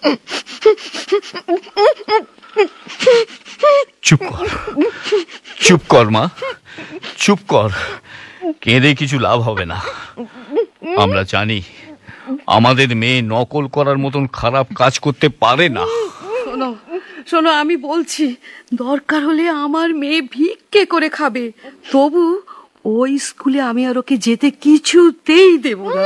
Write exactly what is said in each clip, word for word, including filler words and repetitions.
চুপ কর, চুপ কর মা, চুপ কর। কেঁদে কিছু লাভ হবে না। আমরা জানি আমাদের মেয়ে নকল করার মতন খারাপ কাজ করতে পারে না। শোনো শোনো, আমি বলছি, দরকার হলে আমার মেয়ে ভিক্ষে করে খাবে, তবু ওই স্কুলে আমি আর ওকে যেতে কিছুতেই দেব না।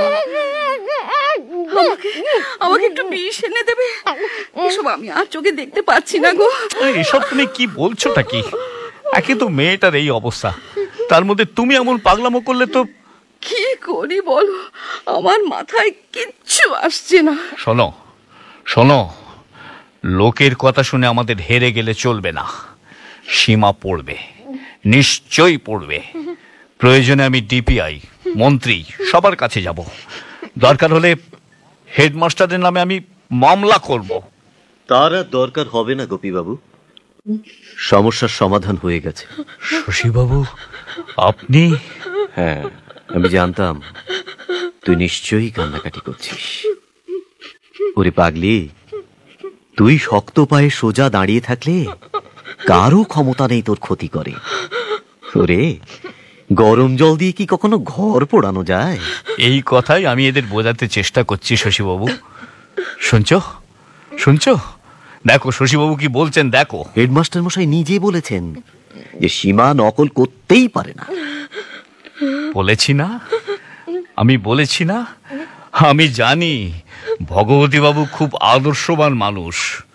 আমাকে আমাকে একটু বিষ এনে দেবে? এসব আমি আর চোখে দেখতে পাচ্ছি না গো। এসব তুমি কি বলছোটা কি? একে তো মেয়েটার এই অবস্থা, তার মধ্যে তুমি এমন পাগলামো করলে তো কি করি বলো, আমার মাথায় কিচ্ছু আসছে না। শোনো শোনো, লোকের কথা শুনে আমাদের হেরে গেলে চলবে না। সীমা পড়বে, নিশ্চয়ই পড়বে। প্রয়োজনে আমি ডিপিআই, মন্ত্রী সবার কাছে যাব। দরকার হলে হেডমাস্টারের নামে আমি মামলা করব। তার আর দরকার হবে না গোপীবাবু, সমস্যার সমাধান হয়ে গেছে। শশীবাবু, আপনি? হ্যাঁ, আমি জানতাম তুই নিশ্চয়ই কান্নাকাটি করছিস। ওরে পাগলি, তুই শক্ত পায়ে সোজা দাঁড়িয়ে থাকলে কারো ক্ষমতা নেই তোর ক্ষতি করে। ওরে, গরম জল দিয়ে কি কখনো ঘর পোড়ানো যায়? এই কথাই আমি এদের বোঝাতে চেষ্টা করছি শশীবাবু। শুনছো শুনছো দেখো শশীবাবু কি বলছেন, দেখো। হেডমাস্টার মশাই নিজে বলেছেন যে সীমা নকল করতেই পারে না। বলেছি না, আমি বলেছি না। আমি জানি ভগবতী বাবু খুব আদর্শবান মানুষ।